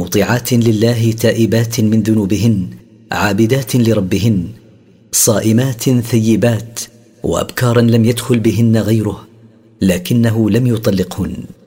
مطيعات لله تائبات من ذنوبهن عابدات لربهن صائمات ثيبات وأبكارا لم يدخل بهن غيره لكنه لم يطلقهن.